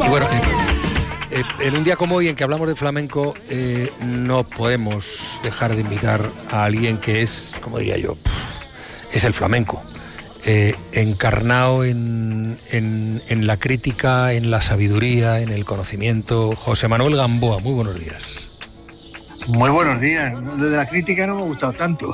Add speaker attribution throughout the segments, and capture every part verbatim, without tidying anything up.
Speaker 1: Y bueno, eh, eh, en un día como hoy en que hablamos de flamenco, eh, no podemos dejar de invitar a alguien que es, como diría yo, es el flamenco. Eh, encarnado en, en, en la crítica, en la sabiduría, en el conocimiento. José Manuel Gamboa, muy buenos días.
Speaker 2: Muy buenos días. Lo de la crítica no me ha gustado tanto.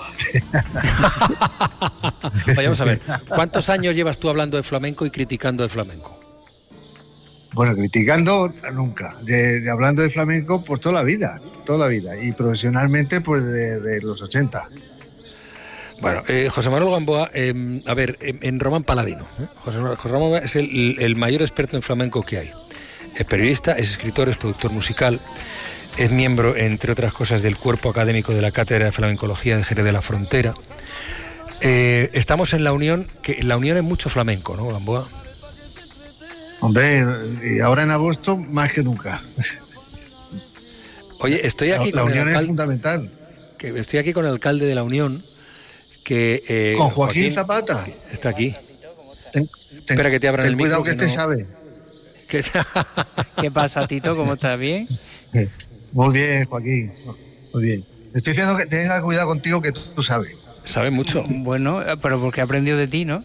Speaker 1: Vamos a ver, ¿cuántos años llevas tú hablando de flamenco y criticando el flamenco?
Speaker 2: Bueno, criticando nunca. De, de hablando de flamenco por toda la vida, toda la vida. Y profesionalmente pues de, de los ochenta.
Speaker 1: Bueno, eh, José Manuel Gamboa, eh, a ver, en, en Román Paladino, ¿eh? José, José Ramón es el, el mayor experto en flamenco que hay. Es periodista, es escritor, es productor musical, es miembro, entre otras cosas, del cuerpo académico de la Cátedra de Flamencología de Jerez de la Frontera. Eh, estamos en la Unión, que la Unión es mucho flamenco, ¿no, Gamboa?
Speaker 2: Hombre, y ahora en agosto más que nunca.
Speaker 1: Oye, estoy aquí
Speaker 2: la,
Speaker 1: con
Speaker 2: la Unión
Speaker 1: el alcalde,
Speaker 2: es fundamental.
Speaker 1: Que estoy aquí con el alcalde de la Unión, que eh,
Speaker 2: con Joaquín, Joaquín Zapata.
Speaker 1: Está aquí.
Speaker 2: Ten, ten,
Speaker 1: Espera que te abran
Speaker 2: ten
Speaker 1: el micro.
Speaker 2: Cuidado que, que este no... sabe.
Speaker 1: ¿Qué...
Speaker 3: ¿Qué pasa, Tito? ¿Cómo estás? ¿Bien?
Speaker 2: Muy bien, Joaquín. Muy bien. Estoy diciendo que tenga cuidado contigo, que tú, tú sabes.
Speaker 1: Sabes mucho.
Speaker 3: Bueno, pero porque he aprendido de ti, ¿no?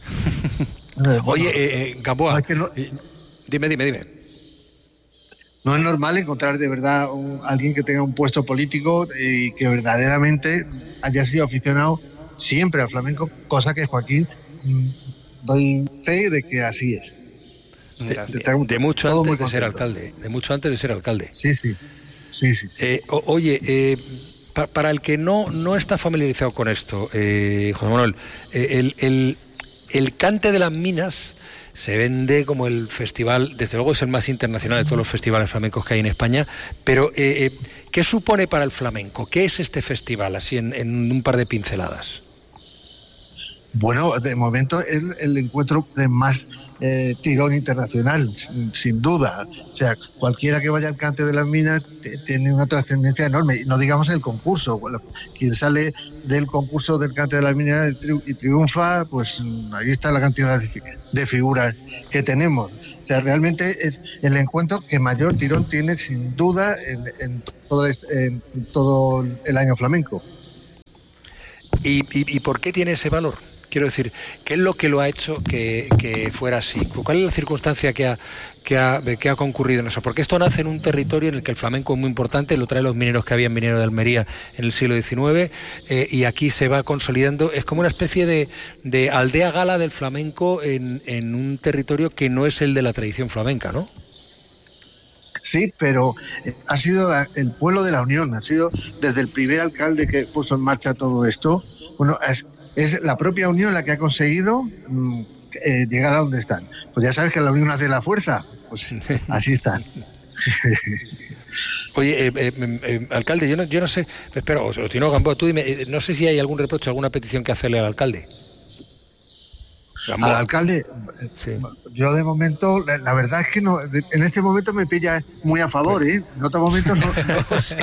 Speaker 1: Oye, eh, eh, Gamboa, no, es que no... eh, dime, dime, dime.
Speaker 2: No es normal encontrar de verdad un, alguien que tenga un puesto político y que verdaderamente haya sido aficionado siempre al flamenco, cosa que Joaquín mmm, doy fe de que así es.
Speaker 1: De, de, de mucho antes de ser alcalde, de mucho antes de ser alcalde.
Speaker 2: Sí, sí, sí, sí.
Speaker 1: Eh, o, oye, eh, pa, para el que no, no está familiarizado con esto, eh, José Manuel, eh, el, el, el Cante de las Minas se vende como el festival, desde luego es el más internacional de todos los festivales flamencos que hay en España, pero eh, eh, ¿qué supone para el flamenco? ¿Qué es este festival, así en, en un par de pinceladas?
Speaker 2: Bueno, de momento es el encuentro de más eh, tirón internacional, sin, sin duda. O sea, cualquiera que vaya al Cante de las Minas t- tiene una trascendencia enorme. Y no digamos el concurso. Quien sale del concurso del Cante de las Minas y triunfa, pues ahí está la cantidad de, de figuras que tenemos. O sea, realmente es el encuentro que mayor tirón tiene, sin duda, en, en, todo, este, en todo el año flamenco.
Speaker 1: ¿Y, y, y por qué tiene ese valor? Quiero decir, ¿qué es lo que lo ha hecho que, que fuera así? ¿Cuál es la circunstancia que ha, que, ha, que ha concurrido en eso? Porque esto nace en un territorio en el que el flamenco es muy importante, lo traen los mineros que había en Minero de Almería en el siglo diecinueve, eh, y aquí se va consolidando. Es como una especie de, de aldea gala del flamenco en, en un territorio que no es el de la tradición flamenca, ¿no?
Speaker 2: Sí, pero ha sido la, el pueblo de la Unión, ha sido desde el primer alcalde que puso en marcha todo esto. Bueno, es, es la propia Unión la que ha conseguido mmm, eh, llegar a donde están. Pues ya sabes que la Unión hace la fuerza, pues así están.
Speaker 1: Oye, eh, eh, eh, alcalde, yo no, yo no sé, espera, o, o Tino Gamboa, tú dime, eh, no sé si hay algún reproche, alguna petición que hacerle al alcalde.
Speaker 2: Gamboa. Al alcalde, sí. Yo de momento, la, la verdad es que no, de, en este momento me pilla muy a favor, ¿eh? En otro momento no, no sé.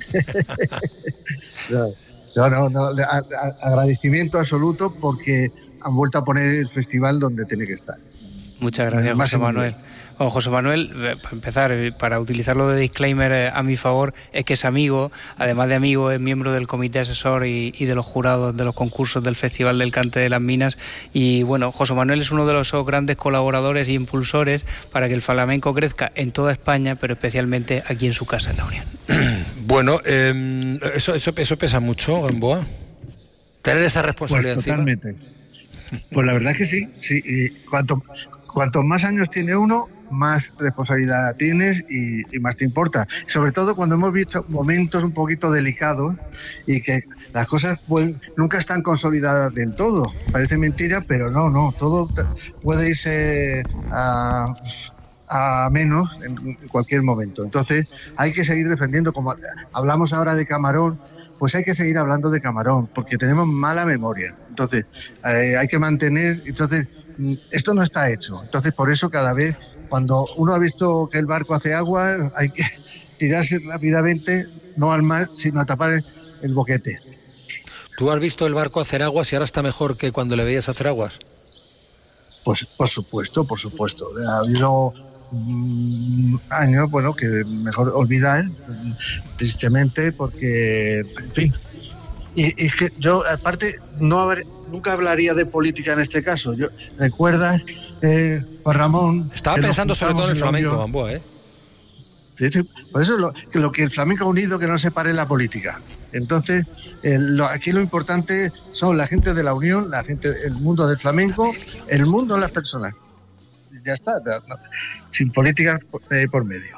Speaker 2: no. No, no, no, agradecimiento absoluto porque han vuelto a poner el festival donde tiene que estar.
Speaker 3: Muchas gracias, José Manuel. Bueno, José Manuel, para empezar, para utilizarlo de disclaimer a mi favor, es que es amigo, además de amigo, es miembro del comité asesor y, y de los jurados de los concursos del Festival del Cante de las Minas. Y bueno, José Manuel es uno de los grandes colaboradores e impulsores para que el flamenco crezca en toda España, pero especialmente aquí en su casa, en la Unión.
Speaker 1: Bueno, eh, eso, eso, eso pesa mucho, Gamboa. Tener esa responsabilidad
Speaker 2: pues
Speaker 1: encima.
Speaker 2: Totalmente. Pues la verdad es que sí. sí y cuanto, cuanto más años tiene uno, más responsabilidad tienes y, y más te importa. Sobre todo cuando hemos visto momentos un poquito delicados y que las cosas pues, nunca están consolidadas del todo. Parece mentira, pero no, no. Todo puede irse a, a menos en cualquier momento. Entonces hay que seguir defendiendo, como hablamos ahora de Camarón, pues hay que seguir hablando de Camarón, porque tenemos mala memoria. Entonces eh, hay que mantener, entonces esto no está hecho. Entonces por eso cada vez, cuando uno ha visto que el barco hace agua, hay que tirarse rápidamente, no al mar, sino a tapar el, el boquete.
Speaker 1: ¿Tú has visto el barco hacer aguas y ahora está mejor que cuando le veías hacer aguas?
Speaker 2: Pues por supuesto, por supuesto. Ha habido mm, años, bueno, que mejor olvidar, tristemente, porque, en fin. Y, y es que yo, aparte, no haber, nunca hablaría de política en este caso. Yo recuerda, eh, Juan Ramón...
Speaker 1: Estaba pensando sobre todo en el flamenco, Gamboa, ¿eh?
Speaker 2: Sí, sí. Por eso lo que, lo que el flamenco ha unido, que no separe la política. Entonces, eh, lo, aquí lo importante son la gente de la unión, la gente, el mundo del flamenco, el mundo de las personas. Ya está, no, sin política eh, por medio.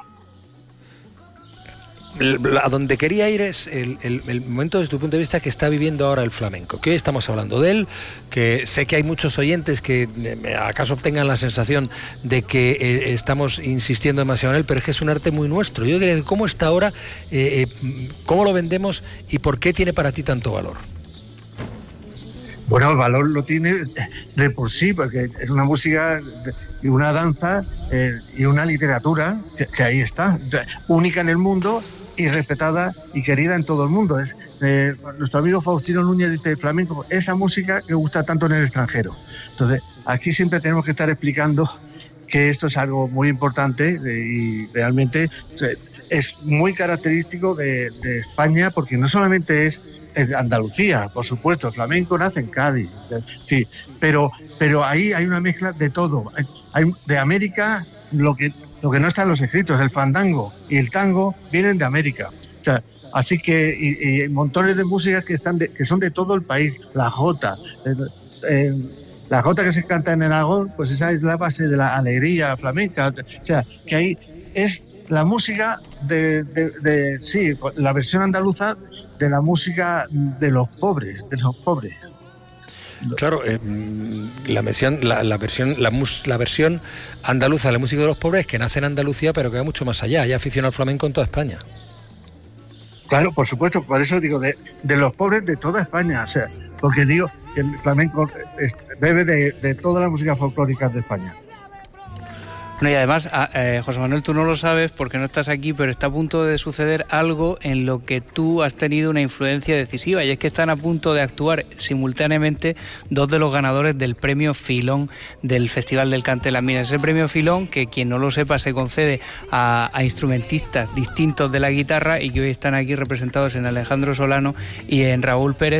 Speaker 1: A donde quería ir es el, el, el momento desde tu punto de vista que está viviendo ahora el flamenco, que hoy estamos hablando de él, que sé que hay muchos oyentes que eh, acaso obtengan la sensación de que eh, estamos insistiendo demasiado en él, pero es que es un arte muy nuestro. Yo diría, ¿cómo está ahora? Eh, eh, ¿Cómo lo vendemos? ¿Y por qué tiene para ti tanto valor?
Speaker 2: Bueno, el valor lo tiene de por sí, porque es una música y una danza eh, y una literatura que, que ahí está, única en el mundo y respetada y querida en todo el mundo. Es eh, nuestro amigo Faustino Núñez dice, flamenco, esa música que gusta tanto en el extranjero. Entonces, aquí siempre tenemos que estar explicando que esto es algo muy importante eh, y realmente eh, es muy característico de, de España, porque no solamente es Andalucía, por supuesto, el flamenco nace en Cádiz, sí, pero, pero ahí hay una mezcla de todo. Hay, de América, lo que, lo que no está en los escritos, el fandango y el tango vienen de América. O sea, así que, y, y montones de músicas que, están de, que son de todo el país, la jota, eh, eh, la jota que se canta en Aragón, pues esa es la base de la alegría flamenca. O sea, que ahí es la música de, de, de sí, la versión andaluza de la música de los pobres, de los pobres.
Speaker 1: Claro, eh, la versión, la, la versión, la, mus, la versión andaluza de la música de los pobres, que nace en Andalucía, pero que va mucho más allá. Hay afición al flamenco en toda España.
Speaker 2: Claro, por supuesto, por eso digo de, de los pobres de toda España, o sea, porque digo que el flamenco es, bebe de, de todas las músicas folclóricas de España.
Speaker 3: Bueno, y además, eh, José Manuel, tú no lo sabes porque no estás aquí, pero está a punto de suceder algo en lo que tú has tenido una influencia decisiva, y es que están a punto de actuar simultáneamente dos de los ganadores del premio Filón del Festival del Cante de las Minas. Ese premio Filón, que quien no lo sepa, se concede a, a instrumentistas distintos de la guitarra y que hoy están aquí representados en Alejandro Solano y en Raúl Pérez.